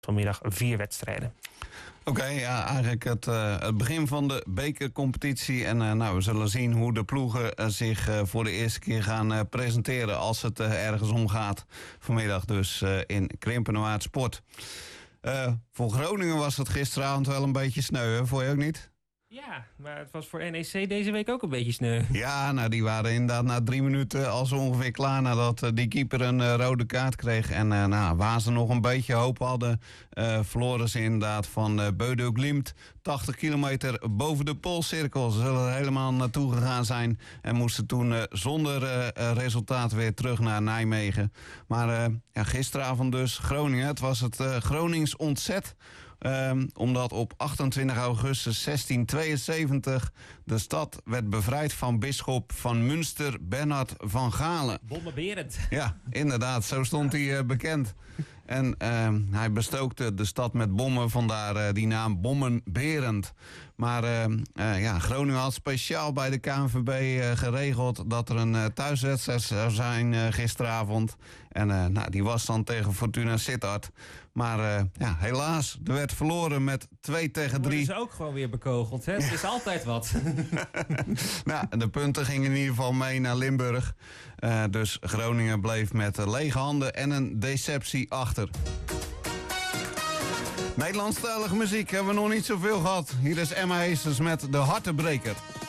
vanmiddag 4 wedstrijden. Oké, ja, eigenlijk het begin van de bekercompetitie. En we zullen zien hoe de ploegen zich voor de eerste keer gaan presenteren als het ergens om gaat. Vanmiddag dus in Krimpenoord Sport. Voor Groningen was het gisteravond wel een beetje sneu, hè? Vond je ook niet? Ja, maar het was voor NEC deze week ook een beetje sneu. Ja, nou die waren inderdaad na 3 minuten al zo ongeveer klaar nadat die keeper een rode kaart kreeg. En waar ze nog een beetje hoop hadden, verloren ze inderdaad van Bodo Glimt. 80 kilometer boven de Poolcirkel. Ze zullen er helemaal naartoe gegaan zijn en moesten toen zonder resultaat weer terug naar Nijmegen. Maar gisteravond dus Groningen. Het was het Gronings ontzet. Omdat op 28 augustus 1672 de stad werd bevrijd van bisschop van Münster Bernhard van Galen. Bommenberend. Ja, inderdaad, zo stond hij bekend. En hij bestookte de stad met bommen, vandaar die naam Bommenberend. Maar Groningen had speciaal bij de KNVB geregeld dat er een thuiswedstrijd zou zijn gisteravond. En die was dan tegen Fortuna Sittard. Maar helaas, er werd verloren met 2-3. Worden ze ook gewoon weer bekogeld, hè? Het is altijd wat. De punten gingen in ieder geval mee naar Limburg. Dus Groningen bleef met lege handen en een deceptie achter. Nederlandstalige muziek hebben we nog niet zoveel gehad. Hier is Emma Heesters met De Hartenbreker.